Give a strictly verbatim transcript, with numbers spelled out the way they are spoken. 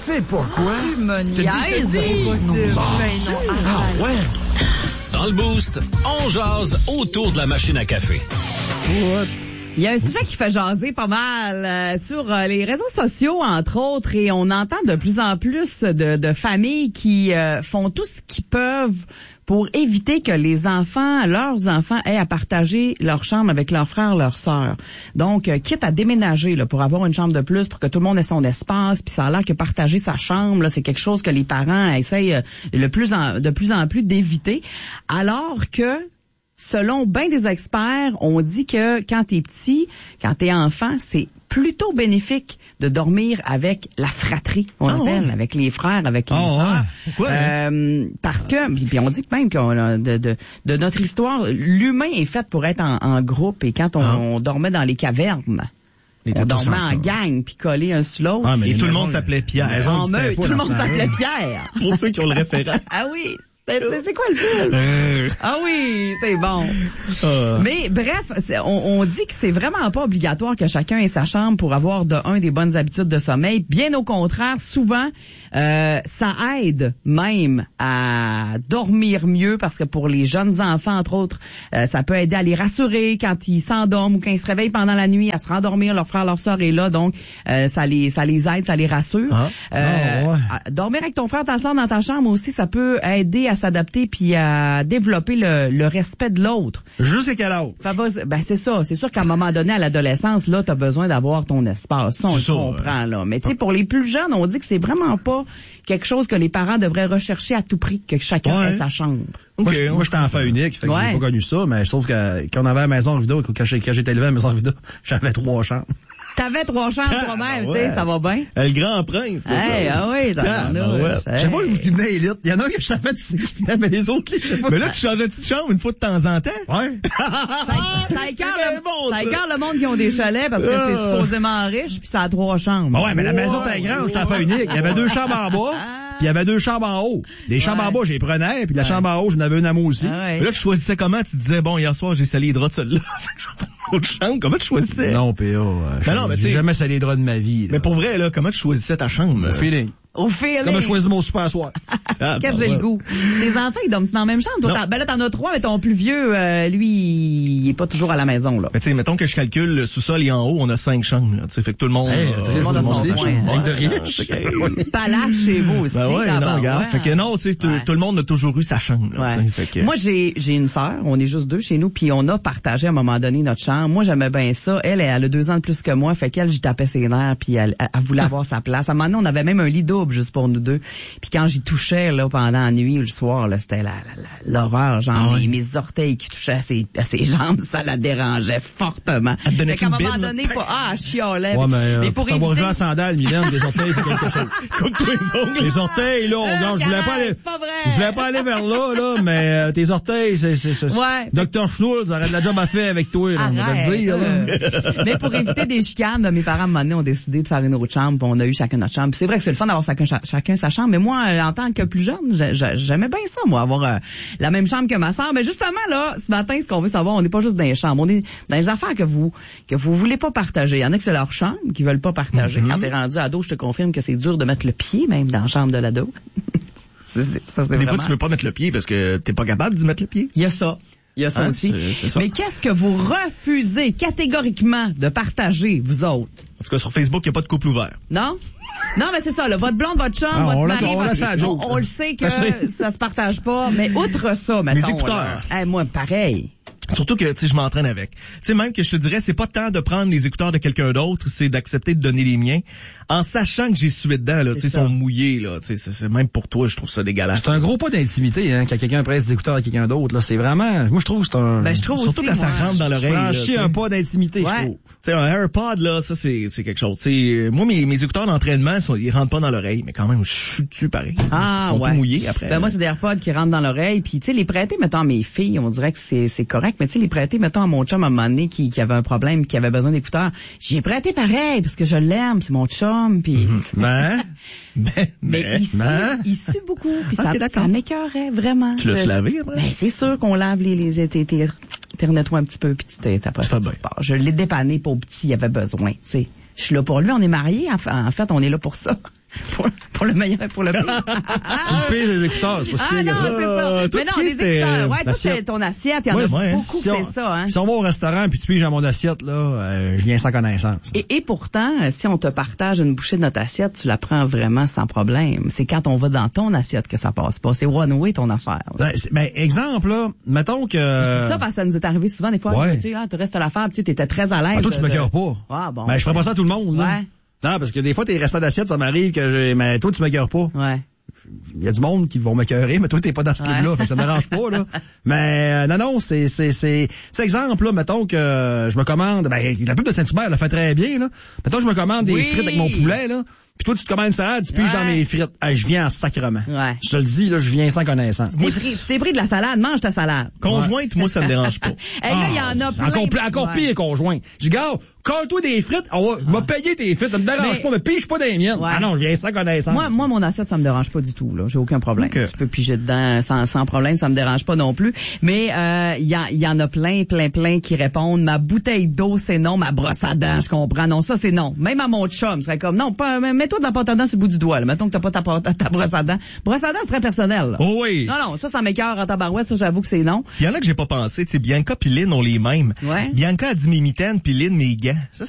sais pourquoi. Tu me niaises. Ah ouais? Dans le Boost, on jase autour de la machine à café. What? Il y a un sujet qui fait jaser pas mal euh, sur euh, les réseaux sociaux, entre autres, et on entend de plus en plus de, de familles qui euh, font tout ce qu'ils peuvent pour éviter que les enfants, leurs enfants, aient à partager leur chambre avec leurs frères, leurs sœurs. Donc, euh, quitte à déménager là, pour avoir une chambre de plus, pour que tout le monde ait son espace, puis ça a l'air que partager sa chambre, là, c'est quelque chose que les parents essayent euh, le plus en, de plus en plus d'éviter, alors que selon bien des experts, on dit que quand t'es petit, quand t'es enfant, c'est plutôt bénéfique de dormir avec la fratrie, on ah, appelle, ouais. avec les frères, avec les ah, sœurs. Ouais. Pourquoi? Euh, parce que, puis, puis on dit que même qu'on a de, de, de notre histoire, l'humain est fait pour être en, en groupe, et quand on, ah. on dormait dans les cavernes, les on dormait en gang, puis collé un sur l'autre. Ah, et tout le monde s'appelait Pierre. En meute, tout le monde s'appelait Pierre. Pour ceux qui ont le référent. Ah oui. C'est, c'est quoi le film? Euh... Ah oui, c'est bon. Euh... Mais bref, on, on dit que c'est vraiment pas obligatoire que chacun ait sa chambre pour avoir de un des bonnes habitudes de sommeil. Bien au contraire, souvent, euh, ça aide même à dormir mieux parce que pour les jeunes enfants, entre autres, euh, ça peut aider à les rassurer quand ils s'endorment ou quand ils se réveillent pendant la nuit à se rendormir. Leur frère, leur sœur est là, donc euh, ça les ça les aide, ça les rassure. Ah. Euh, oh, ouais. Dormir avec ton frère, ta sœur dans ta chambre aussi, ça peut aider à s'adapter puis à développer le, le respect de l'autre. Jusqu'à quel âge? Ben c'est ça. C'est sûr qu'à un moment donné, à l'adolescence, là, t'as besoin d'avoir ton espace. Ça, on le comprend, ouais. là. Mais tu sais, pour les plus jeunes, on dit que c'est vraiment pas quelque chose que les parents devraient rechercher à tout prix, que chacun ouais. ait sa chambre. Okay, moi, j'étais enfant unique, fait que ouais. j'ai pas connu ça, mais je trouve que quand on avait la maison Arvida, quand j'étais élevé à la maison Arvida, j'avais trois chambres. T'avais trois chambres toi-même, ah, ouais. tu sais, ça va bien. Le grand prince. Hey, ah oui, t'as ouais. Je sais pas où tu venais élite. Il y en a un que je savais de ce qui venait, mais les autres, je sais pas. Mais là, tu changeais de chambre une fois de temps en temps. Ouais. ça écœure le, bon, le monde qui ont des chalets parce que uh. c'est supposément riche puis ça a trois chambres. Ah ouais, mais la maison était grande, j'étais enfant unique. Il y avait deux chambres en bas. Puis il y avait deux chambres en haut. Des chambres ouais. en bas, j'y prenais, puis la ouais. chambre en haut, j'en avais une à moi aussi. Ah ouais. Mais là, tu choisissais comment? Tu disais, bon, hier soir, j'ai salé les draps de celle-là. Autre chambre, comment tu choisissais? Non, P A. Euh, ben non, mais j'ai jamais salé les draps de ma vie. Là. Mais pour vrai, là, comment tu choisissais ta chambre? Au feeling. Au feeling. Comme je choisis mon super soir. ah, Qu'est-ce que j'ai le goût? Tes enfants, ils dorment dans la même chambre? Toi, ben là, t'en as trois, mais ton plus vieux, euh, lui, il est pas toujours à la maison, là. Mais tu sais, mettons que je calcule le sous-sol et en haut, on a cinq chambres, là. Tu sais, fait que tout le monde, hey, euh, tout le monde a son coin. Avec de riches. Palace chez vous aussi. Ben ouais, non, regarde. Ouais. Fait que non, tu sais, tout, ouais. tout le monde a toujours eu sa chambre, là, ouais. fait que... Moi, j'ai, j'ai une sœur. On est juste deux chez nous, puis on a partagé à un moment donné notre chambre. Moi, j'aimais bien ça. Elle, elle a deux ans de plus que moi, fait qu'elle, j'y tapais ses nerfs, puis elle, elle, elle voulait avoir sa place. À un moment donné, on avait même un lit double juste pour nous deux. Puis quand j'y touchais là pendant la nuit ou le soir, là, c'était la, la, la, l'horreur. Genre ah ouais. mes, mes orteils qui touchaient à ses, à ses jambes, ça la dérangeait fortement. Elle donnait fait qu'à un moment donné, pas, ah, je chialais. Ouais, mais, euh, mais pour avoir éviter... vu en sandales, Mylène, les orteils, c'est quelque chose. Comme tous les ongles. Les orteils, là, on, euh, non, je voulais pas aller, c'est pas vrai. je voulais pas aller vers là, là, mais euh, tes orteils, c'est, c'est, c'est. Ouais. Docteur Schnoul, ça aurait de la job à faire avec toi, là, on va te dire, là. Mais pour éviter des chicanes, là, mes parents, à un moment donné, ont décidé de faire une autre chambre, puis on a eu chacun notre chambre. Puis c'est vrai que c'est le fun d'avoir chacun, chacun sa chambre, mais moi, en tant que plus jeune, j'aimais bien ça, moi, avoir euh, la même chambre que ma sœur. Mais justement, là, ce matin, ce qu'on veut savoir, on n'est pas juste dans les chambres, on est dans les affaires que vous que vous voulez pas partager. Il y en a que c'est leur chambre qui veulent pas partager. Mm-hmm. Quand t'es rendu ado, je te confirme que c'est dur de mettre le pied, même, dans la chambre de l'ado. c'est, c'est, ça, c'est Des vraiment... fois, tu veux pas mettre le pied parce que t'es pas capable d'y mettre le pied. Il y a ça. Il y a ça hein, aussi. C'est, c'est ça. Mais qu'est-ce que vous refusez catégoriquement de partager, vous autres? Parce que sur Facebook, il n'y a pas de couple ouvert. Non? Non, mais c'est ça, là, votre blonde, votre chambre, ah, votre on mari, on, votre... on, on le sait que ça se partage pas, mais outre ça, mettons. Les écouteurs. Là, hey, moi, pareil. Surtout que, tu sais, je m'entraîne avec. Tu sais, même que je te dirais, c'est pas tant de prendre les écouteurs de quelqu'un d'autre, c'est d'accepter de donner les miens, en sachant que j'ai sué dedans, là, tu sais, sont mouillés, là, tu sais, c'est, c'est même pour toi, je trouve ça dégueulasse. C'est un gros pas d'intimité, hein, quand quelqu'un prête des écouteurs à quelqu'un d'autre, là, c'est vraiment, moi, je trouve que c'est un... Ben, je trouve surtout aussi, quand moi, ça rentre dans l'oreille, là. Franchir un pas d'intimité, ouais. je trouve. Tu sais, un AirPod, là, ça, c'est, c'est quelque chose. Tu sais, moi, mes, mes écouteurs d'entraînement, ils, ils rentrent pas dans l'oreille, mais quand même, je suis dessus pareil. Ah, ils sont ouais. tout mouillés après. Ben, moi, c'est des AirPods qui rentrent dans l'oreille, puis tu sais, les prêter, mettons, à mes filles, on dirait que c'est, c'est correct, mais tu sais, les prêter, mettons, à mon chum, à un moment donné, qui, qui avait un problème, qui avait besoin d'écouteurs, j'y ai prêté pareil, parce que je l'aime, c'est mon chum, puis... Mais, mais, mais, il sue, il sue beaucoup, puis okay, ça, ça m'écœurait, vraiment. Tu l'as lavé après? Ben, c'est sûr qu'on lave les, les, tes, tes, tes nettoies un petit peu, puis tu t'es, t'as pas ça. Je l'ai dépanné pour petit, il avait besoin, tu sais. Je suis là pour lui, on est mariés, en fait, en fait, on est là pour ça. pour, pour le meilleur et pour le pire. Tu me payes les écouteurs, c'est pas si Ah pire non, que ça. c'est ça. Toi, Mais non, tu les sais, c'était, écouteurs. Ouais, toi, l'assiette. c'est ton assiette. Il y en Ouais, a ouais, beaucoup si qui on- fait ça, hein. Si on va au restaurant puis tu piges dans mon assiette, là, euh, je viens sans connaissance. Et, et pourtant, euh, si on te partage une bouchée de notre assiette, tu la prends vraiment sans problème. C'est quand on va dans ton assiette que ça passe pas. C'est one way ton affaire. là. Ben, c'est- ben, exemple, là, mettons que... Je dis ça parce que ça nous est arrivé souvent des fois. Ouais. Tu sais, ah, tu restes à l'affaire, tu sais, t'étais très à l'aise. Ben, toi, tu de- me de- cœurs pas. Ah, bon. Ben, je ferais pas ça à tout le monde, là. Ouais. Non, parce que des fois, tes restants d'assiette, ça m'arrive que j'ai, mais toi, tu me cœurs pas. Ouais. Il y a du monde qui vont me cœurer, mais toi, t'es pas dans ce Ouais. club-là, fait que ça me dérange pas, là. Mais, euh, non, non, c'est, c'est, c'est, c'est exemple, là, mettons que euh, je me commande, ben, la pub de Saint-Hubert le fait très bien, là. Mettons, je me commande des Oui. frites avec mon poulet, là. Puis toi, tu te commandes une salade, tu piges Ouais. dans mes frites. Ah, je viens en sacrement. Ouais. Je te le dis, là, je viens sans connaissance. T'es pris, t'es pris de la salade, mange ta salade. Conjointe, moi, ça me dérange pas. Et là, il y en a plein. Encore, pla- encore Ouais. pire, conjoint. Je dis, gars, colle-toi des frites, on va, m'a payé tes frites, ça me dérange Mais- pas, mais pige pas des miennes. Ouais. Ah non, je viens sans connaissance. Moi, moi, mon assiette, ça me dérange pas du tout, là. J'ai aucun problème. Ok. Tu peux piger dedans sans, sans problème, ça me dérange pas non plus. Mais, euh, il y, en- il y en a plein, plein, plein qui répondent. Ma bouteille d'eau, c'est non. Ma brosse à dents, je comprends. Non, ça, c'est non. Même à mon chum, ce serait comme, non, pas, mets-toi de la pâte à dents sur le bout du doigt, là. Mettons que t'as pas ta, pâte- ta brosse à dents. Brosse à dents, c'est très personnel, là. Oh oui. Non, non, ça, ça m'écœure en tabarouette, ça, j'avoue que c'est non. Il y en a que j'ai pas pensé, tu sais, Bianca pis Lynn ont les mêmes. Ouais. Bianca a dit mes mitaines, puis Lynn mes gants. Ça,